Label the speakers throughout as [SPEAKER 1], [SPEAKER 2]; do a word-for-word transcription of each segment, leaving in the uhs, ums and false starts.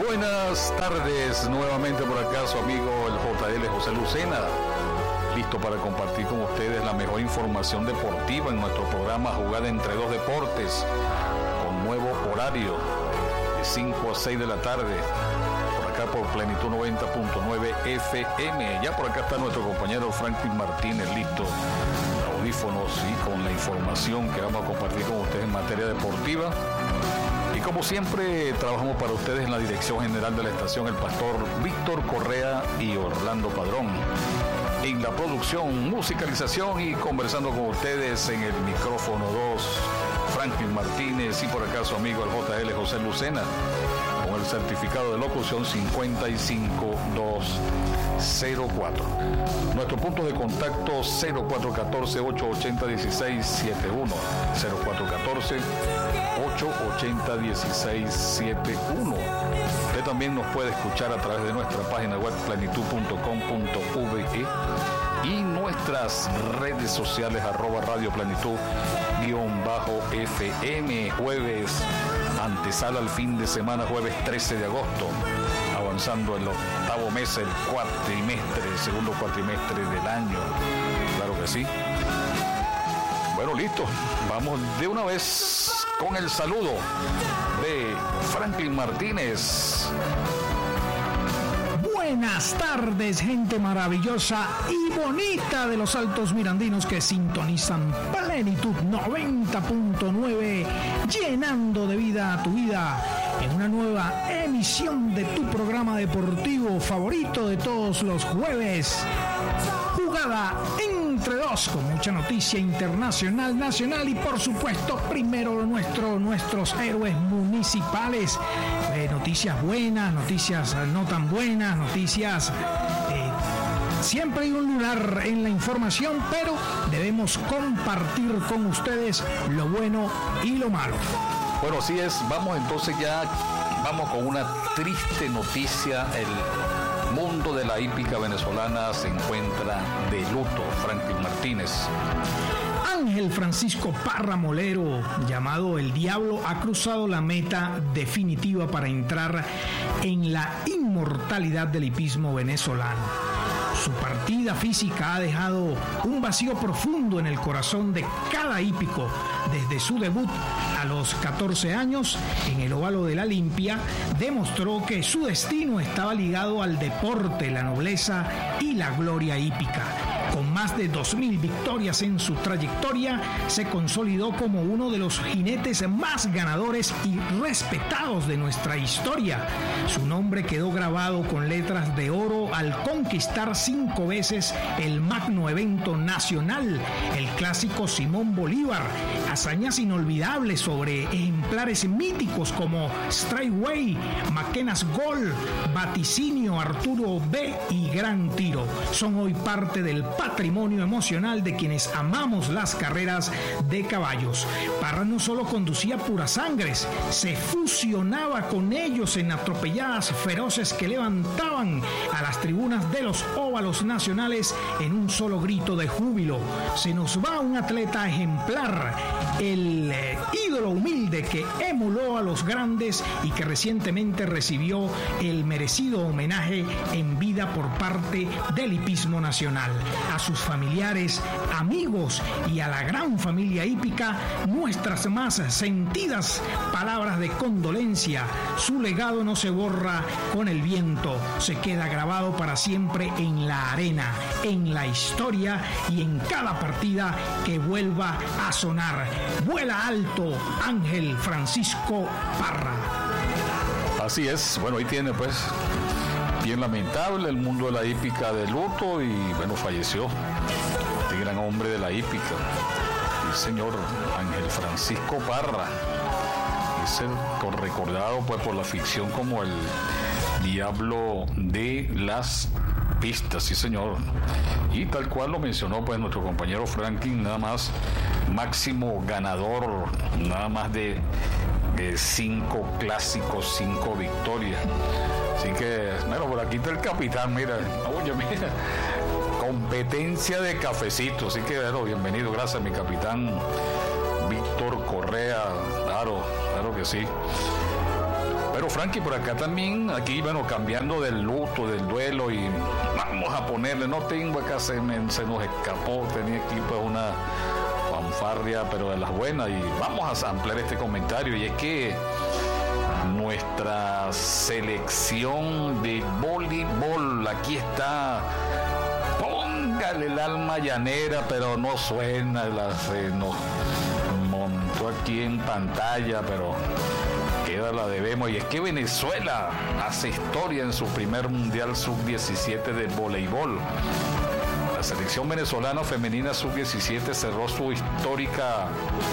[SPEAKER 1] Buenas tardes, nuevamente por acá su amigo el J L José Lucena, listo para compartir con ustedes la mejor información deportiva en nuestro programa Jugada entre dos deportes, con nuevo horario de cinco a seis de la tarde, por acá por Plenitud noventa punto nueve F M. Ya por acá está nuestro compañero Franklin Martínez, listo, audífonos y con la información que vamos a compartir con ustedes en materia deportiva. Y como siempre, trabajamos para ustedes en la dirección general de la estación, el pastor Víctor Correa y Orlando Padrón. En la producción, musicalización y conversando con ustedes en el micrófono dos, Franklin Martínez, y por acá su amigo el J L José Lucena, con el certificado de locución cincuenta y cinco dos cero cuatro. Nuestro punto de contacto cero cuatro uno cuatro, ocho ocho cero, uno seis siete uno, cero cuatro uno cuatro, ocho ocho cero, uno seis siete uno. Usted también nos puede escuchar a través de nuestra página web plenitud punto com punto ve y nuestras redes sociales arroba radio plenitud guión bajo F M. Jueves, antesala al fin de semana, jueves trece de agosto, avanzando el octavo mes, el cuatrimestre, el segundo cuatrimestre del año. Claro que sí. Bueno, listo. Vamos de una vez con el saludo de Franklin Martínez.
[SPEAKER 2] Buenas tardes, gente maravillosa y bonita de los Altos Mirandinos que sintonizan Plenitud noventa punto nueve, llenando de vida a tu vida en una nueva emisión de tu programa deportivo favorito de todos los jueves. Jugada entre dos, con mucha noticia internacional, nacional y por supuesto primero nuestro, nuestros héroes municipales. Eh, noticias buenas, noticias no tan buenas, noticias... Eh, siempre hay un lugar en la información, pero debemos compartir con ustedes lo bueno y lo malo.
[SPEAKER 1] Bueno, así es. Vamos entonces ya, vamos con una triste noticia. El mundo de la hípica venezolana se encuentra de luto. Franklin Martínez.
[SPEAKER 2] Ángel Francisco Parra Molero, llamado El Diablo, ha cruzado la meta definitiva para entrar en la inmortalidad del hipismo venezolano. Su partida física ha dejado un vacío profundo en el corazón de cada hípico. Desde su debut a los catorce años en el óvalo de la Limpia, demostró que su destino estaba ligado al deporte, la nobleza y la gloria hípica. Con más de dos mil victorias en su trayectoria, se consolidó como uno de los jinetes más ganadores y respetados de nuestra historia. Su nombre quedó grabado con letras de oro al conquistar cinco veces el magno evento nacional, el clásico Simón Bolívar, hazañas inolvidables sobre ejemplares míticos como Straightway, Maquenas Gol, Vaticinio, Arturo B y Gran Tiro. Son hoy parte del patrimonio emocional de quienes amamos las carreras de caballos. Parra no solo conducía puras sangres, se fusionaba con ellos en atropelladas feroces que levantaban a las tribunas de los óvalos nacionales en un solo grito de júbilo. Se nos va un atleta ejemplar, el eh, ídolo humilde que emuló a los grandes y que recientemente recibió el merecido homenaje en vida por parte del hipismo nacional. A sus familiares, amigos y a la gran familia hípica, nuestras más sentidas palabras de condolencia. Su legado no se borra con el viento, se queda grabado para siempre en la arena, en la historia y en cada partida que vuelva a sonar. Vuela alto, Ángel Francisco Parra.
[SPEAKER 1] Así es. Bueno, ahí tiene pues, bien lamentable, el mundo de la hípica de luto, y bueno, falleció este gran hombre de la hípica, el señor Ángel Francisco Parra. Es el recordado pues por la ficción como el diablo de las pistas, sí señor. Y tal cual lo mencionó pues nuestro compañero Franklin, nada más máximo ganador, nada más de, de cinco clásicos, cinco victorias. Así que, bueno, por aquí está el capitán, mira, oye, mira, competencia de cafecito. Así que, bueno, bienvenido, gracias mi capitán Víctor Correa, claro, claro que sí. Pero Frankie, por acá también, aquí, bueno, cambiando del luto, del duelo, y vamos a ponerle, no tengo acá, se, me, se nos escapó, tenía aquí pues una fanfarria, pero de las buenas, y vamos a ampliar este comentario, y es que nuestra selección de voleibol, aquí está, póngale el alma llanera, pero no suena, la, se nos montó aquí en pantalla, pero queda la debemos, y es que Venezuela hace historia en su primer Mundial sub diecisiete de voleibol. La selección venezolana femenina sub diecisiete cerró su histórica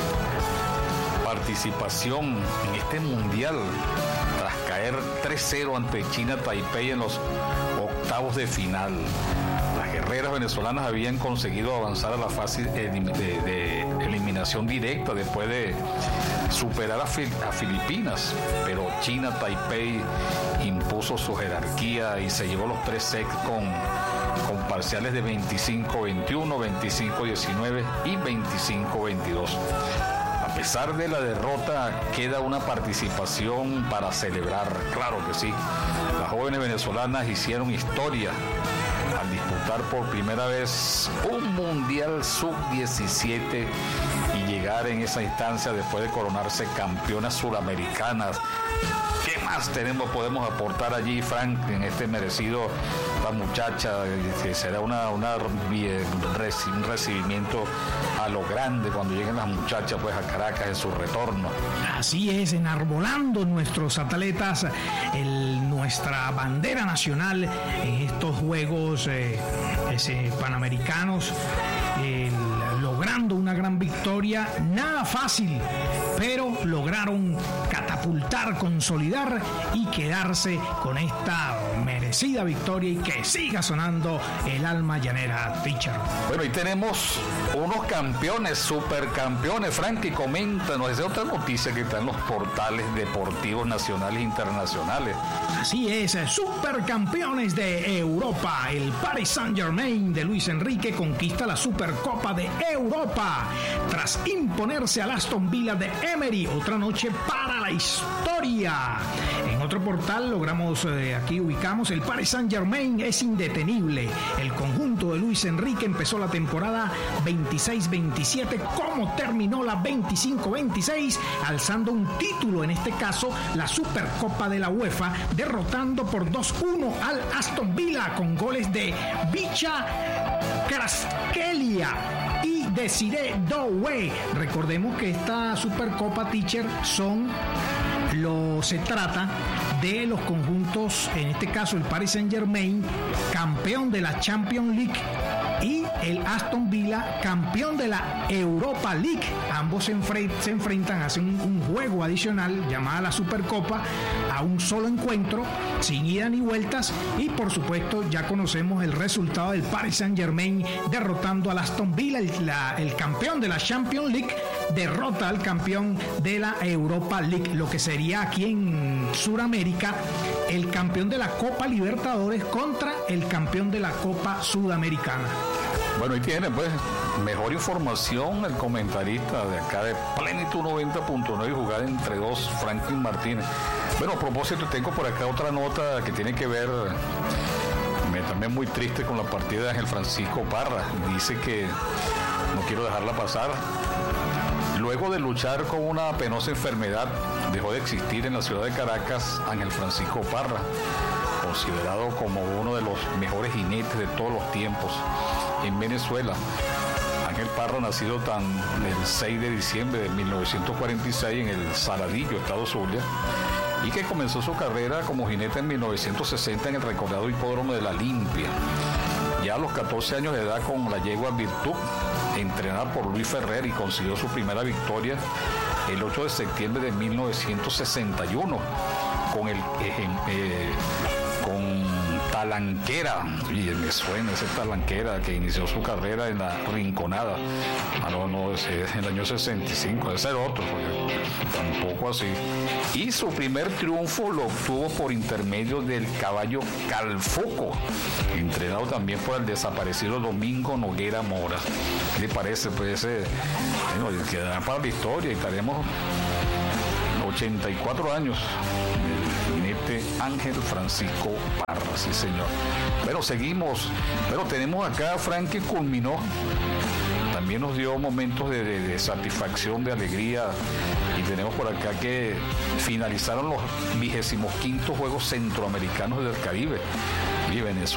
[SPEAKER 1] participación en este Mundial tras caer tres cero ante China Taipei en los octavos de final. Las guerreras venezolanas habían conseguido avanzar a la fase de, de, de eliminación directa después de superar a, Fil- a Filipinas, pero China Taipei impuso su jerarquía y se llevó los tres sets con, con parciales de veinticinco veintiuno, veinticinco diecinueve y veinticinco veintidós. A pesar de la derrota, queda una participación para celebrar, claro que sí. Las jóvenes venezolanas hicieron historia al disputar por primera vez un Mundial sub diecisiete y llegar en esa instancia después de coronarse campeonas suramericanas. ¿Qué más tenemos, podemos aportar allí, Frank, en este merecido, la muchacha, que será una, una, un recibimiento a lo grande cuando lleguen las muchachas pues a Caracas en su retorno?
[SPEAKER 2] Así es, enarbolando nuestros atletas el, nuestra bandera nacional en estos Juegos eh, ese, Panamericanos, el, logrando una gran victoria, nada fácil, pero lograron catapultar, consolidar y quedarse con esta merecida victoria, y que siga sonando el alma llanera, teacher.
[SPEAKER 1] Bueno, y tenemos unos campeones, supercampeones. Frankie, coméntanos, es otra noticia que está en los portales deportivos nacionales e internacionales.
[SPEAKER 2] Así es, supercampeones de Europa. El Paris Saint-Germain de Luis Enrique conquista la Supercopa de Europa tras imponerse al Aston Villa de Emery. Otra noche para la historia. En otro portal logramos, eh, aquí ubicamos, el Paris Saint-Germain es indetenible. El conjunto de Luis Enrique empezó la temporada veintiséis veintisiete como terminó la veinticinco veintiséis, alzando un título, en este caso la Supercopa de la UEFA, derrotando por dos uno al Aston Villa con goles de Vicha Kvaratskhelia y Desiree Doué. Recordemos que esta Supercopa, teacher, son lo se trata de los conjuntos, en este caso el Paris Saint-Germain, campeón de la Champions League, y el Aston Villa, campeón de la Europa League. Ambos se, enfre- se enfrentan, hacen un, un juego adicional llamada la Supercopa, a un solo encuentro, sin ida ni vueltas, y por supuesto ya conocemos el resultado del Paris Saint-Germain derrotando al Aston Villa. El, la, el campeón de la Champions League derrota al campeón de la Europa League, lo que sería aquí en Sudamérica el campeón de la Copa Libertadores contra el campeón de la Copa Sudamericana.
[SPEAKER 1] Bueno, y tiene pues mejor información el comentarista de acá de Plenitud noventa punto nueve, jugada entre dos, Franklin Martínez. Bueno, a propósito, tengo por acá otra nota que tiene que ver, me, también muy triste, con la partida de Ángel Francisco Parra. Dice que no quiero dejarla pasar. Luego de luchar con una penosa enfermedad, dejó de existir en la ciudad de Caracas Ángel Francisco Parra, considerado como uno de los mejores jinetes de todos los tiempos en Venezuela. Ángel Parra, nacido tan el seis de diciembre de mil novecientos cuarenta y seis en el Saladillo, estado Zulia, y que comenzó su carrera como jinete en mil novecientos sesenta en el recordado hipódromo de La Limpia. Ya a los catorce años de edad, con la yegua Virtud, entrenada por Luis Ferrer, y consiguió su primera victoria el ocho de septiembre de mil novecientos sesenta y uno con el eh, eh, con Talanquera, y me suena ese Talanquera que inició su carrera en la Rinconada. Ah, no, no, ese es el año sesenta y cinco, debe ser otro, porque tampoco así. Y su primer triunfo lo obtuvo por intermedio del caballo Calfuco, entrenado también por el desaparecido Domingo Noguera Mora. ¿Qué le parece? Pues ese, bueno, quedará para la historia, y estaremos ochenta y cuatro años, el jinete Ángel Francisco Parra, sí señor. Bueno, seguimos, pero tenemos acá a Frank que culminó, también nos dio momentos de, de, de satisfacción, de alegría, y tenemos por acá que finalizaron los vigésimos quintos Juegos Centroamericanos del Caribe, y Venezuela